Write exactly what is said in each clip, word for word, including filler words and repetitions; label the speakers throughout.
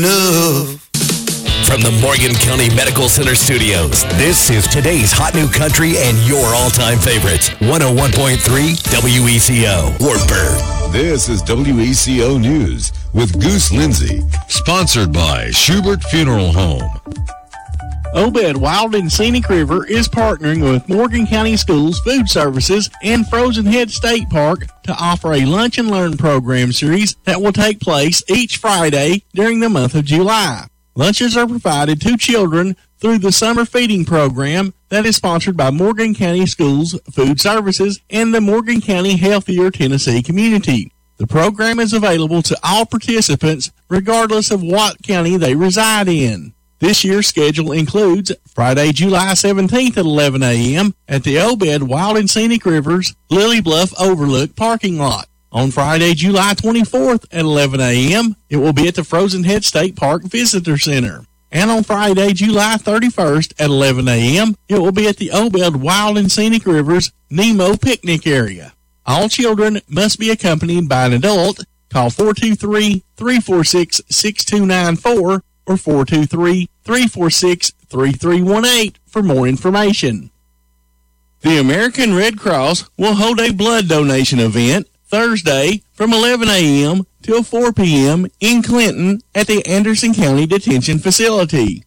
Speaker 1: Enough. From the Morgan County Medical Center studios, this is today's hot new country and your all-time favorites. one oh one point three W E C O, Wartburg.
Speaker 2: This is W E C O News with Goose Lindsay, sponsored by Schubert Funeral Home.
Speaker 3: Obed Wild and Scenic River is partnering with Morgan County Schools Food Services and Frozen Head State Park to offer a Lunch and Learn program series that will take place each Friday during the month of July. Lunches are provided to children through the summer feeding program that is sponsored by Morgan County Schools Food Services and the Morgan County Healthier Tennessee community. The program is available to all participants regardless of what county they reside in. This year's schedule includes Friday, July seventeenth at eleven a.m. at the Obed Wild and Scenic Rivers Lily Bluff Overlook parking lot. On Friday, July twenty-fourth at eleven a.m., it will be at the Frozen Head State Park Visitor Center. And on Friday, July thirty-first at eleven a.m., it will be at the Obed Wild and Scenic Rivers Nemo Picnic Area. All children must be accompanied by an adult. Call four two three, three four six, six two nine four or four two three, three four six, three three one eight for more information. The American Red Cross will hold a blood donation event Thursday from eleven a.m. till four p.m. in Clinton at the Anderson County Detention Facility.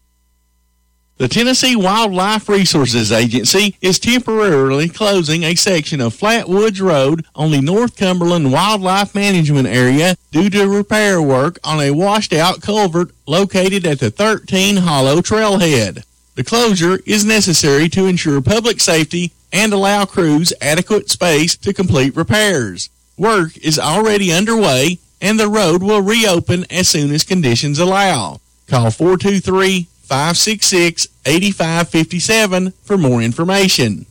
Speaker 3: The Tennessee Wildlife Resources Agency is temporarily closing a section of Flatwoods Road on the North Cumberland Wildlife Management Area due to repair work on a washed-out culvert located at the thirteen Hollow Trailhead. The closure is necessary to ensure public safety and allow crews adequate space to complete repairs. Work is already underway, and the road will reopen as soon as conditions allow. Call four two three, five six six, eight five five seven for more information.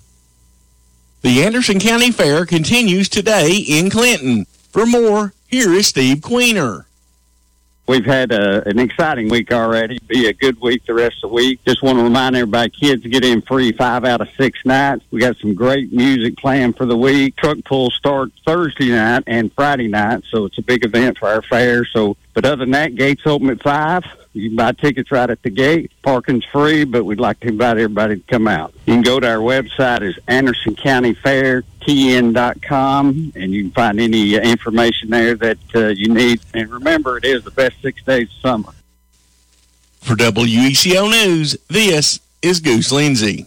Speaker 3: The Anderson County Fair continues today in Clinton. For more, here is Steve Queener.
Speaker 4: We've had a, an exciting week already. Be a good week the rest of the week. Just want to remind everybody, kids get in free five out of six nights. We got some great music planned for the week. Truck pulls start Thursday night and Friday night, so it's a big event for our fair. So, but other than that, gates open at five. You can buy tickets right at the gate. Parking's free, but we'd like to invite everybody to come out. You can go to our website, is Anderson County Fair T N dot com, and you can find any uh, information there that uh, you need. And remember, it is the best six days of summer.
Speaker 3: For W E C O News, this is Goose Lindsay.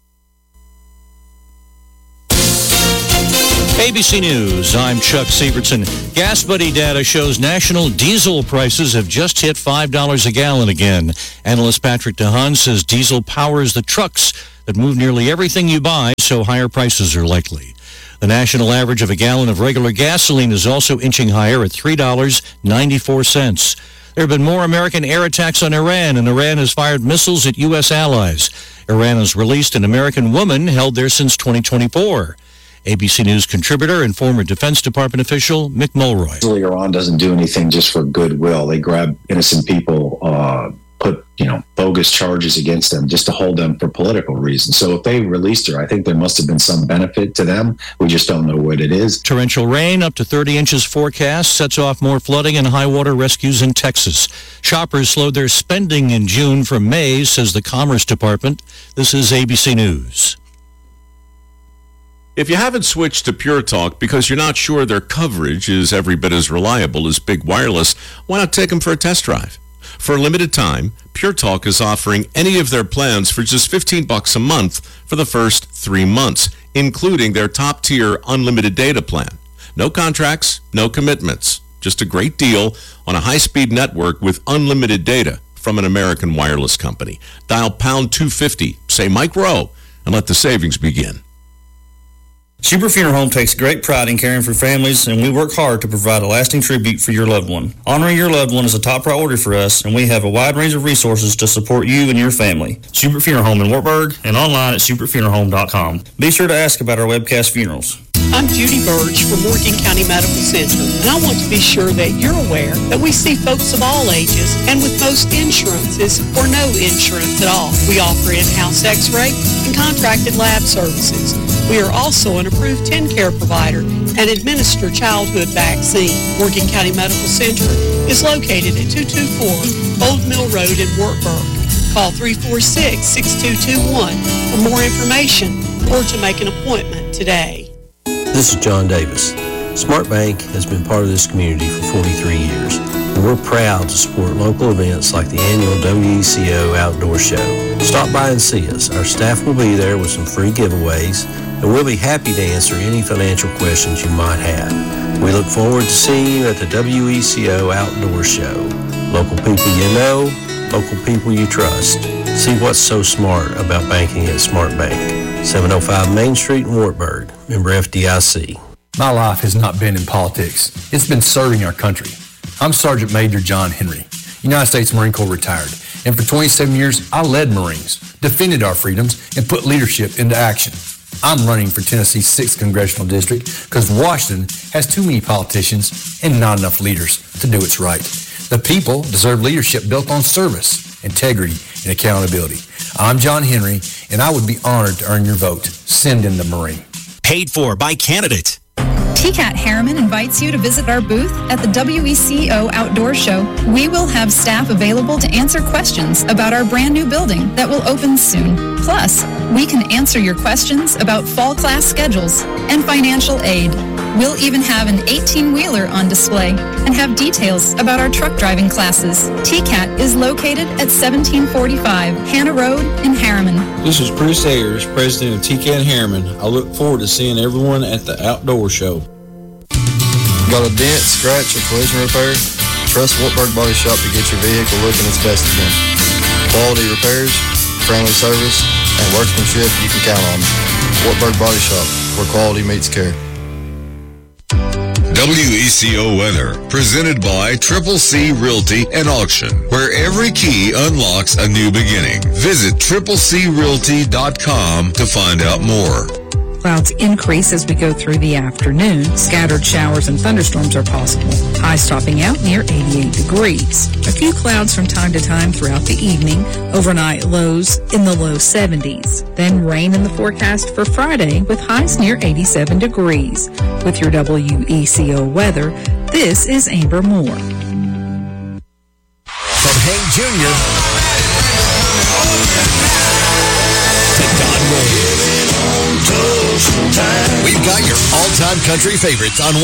Speaker 5: A B C News, I'm Chuck Sievertson. Gas Buddy data shows national diesel prices have just hit five dollars a gallon again. Analyst Patrick DeHaan says diesel powers the trucks that move nearly everything you buy, so higher prices are likely. The national average of a gallon of regular gasoline is also inching higher at three dollars and ninety-four cents. There have been more American air attacks on Iran, and Iran has fired missiles at U S allies. Iran has released an American woman held there since twenty twenty-four. A B C News contributor and former Defense Department official Mick Mulroy.
Speaker 6: Iran doesn't do anything just for goodwill. They grab innocent people, uh, put you know bogus charges against them just to hold them for political reasons. So if they released her, I think there must have been some benefit to them. We just don't know what it is.
Speaker 5: Torrential rain up to thirty inches forecast sets off more flooding and high water rescues in Texas. Shoppers slowed their spending in June from May, says the Commerce Department. This is A B C News.
Speaker 7: If you haven't switched to Pure Talk because you're not sure their coverage is every bit as reliable as Big Wireless, why not take them for a test drive? For a limited time, Pure Talk is offering any of their plans for just fifteen bucks a month for the first three months, including their top-tier unlimited data plan. No contracts, no commitments. Just a great deal on a high-speed network with unlimited data from an American wireless company. Dial pound two fifty, say Mike Rowe, and let the savings begin.
Speaker 8: Schubert Funeral Home takes great pride in caring for families, and we work hard to provide a lasting tribute for your loved one. Honoring your loved one is a top priority for us, and we have a wide range of resources to support you and your family. Schubert Funeral Home in Wartburg and online at schubert funeral home dot com. Be sure to ask about our webcast funerals.
Speaker 9: I'm Judy Birch from Morgan County Medical Center, and I want to be sure that you're aware that we see folks of all ages and with most insurances or no insurance at all. We offer in-house x-ray and contracted lab services. We are also an approved TennCare provider and administer childhood vaccine. Morgan County Medical Center is located at two two four Old Mill Road in Wartburg. Call three four six, six two two one for more information or to make an appointment today.
Speaker 10: This is John Davis. Smart Bank has been part of this community for forty-three years, and we're proud to support local events like the annual W E C O Outdoor Show. Stop by and see us. Our staff will be there with some free giveaways, and we'll be happy to answer any financial questions you might have. We look forward to seeing you at the W E C O Outdoor Show. Local people you know, local people you trust. See what's so smart about banking at Smart Bank. seven oh five Main Street in Wartburg. Member F D I C.
Speaker 11: My life has not been in politics. It's been serving our country. I'm Sergeant Major John Henry, United States Marine Corps retired. And for twenty-seven years, I led Marines, defended our freedoms, and put leadership into action. I'm running for Tennessee's sixth Congressional District because Washington has too many politicians and not enough leaders to do what's right. The people deserve leadership built on service, integrity, and accountability. I'm John Henry, and I would be honored to earn your vote. Send in the Marine.
Speaker 1: Paid for by candidate.
Speaker 12: T CAT Harriman invites you to visit our booth at the W E C O Outdoor Show. We will have staff available to answer questions about our brand new building that will open soon. Plus, we can answer your questions about fall class schedules and financial aid. We'll even have an eighteen-wheeler on display and have details about our truck driving classes. T CAT is located at seventeen forty-five Hannah Road in Harriman.
Speaker 13: This is Bruce Ayers, president of T CAT Harriman. I look forward to seeing everyone at the Outdoor Show.
Speaker 14: Got a dent, scratch, or collision repair? Trust Wartburg Body Shop to get your vehicle looking its best again. Quality repairs, friendly service, and workmanship you can count on. Wartburg Body Shop, where quality meets care.
Speaker 2: W E C O Weather, presented by Triple C Realty and Auction, where every key unlocks a new beginning. Visit triple c realty dot com to find out more.
Speaker 15: Clouds increase as we go through the afternoon. Scattered showers and thunderstorms are possible. Highs topping out near eighty-eight degrees. A few clouds from time to time throughout the evening. Overnight lows in the low seventies. Then rain in the forecast for Friday with highs near eighty-seven degrees. With your W E C O weather, this is Amber Moore.
Speaker 1: From Hank Junior to Don Williams. We've got your all-time country favorites on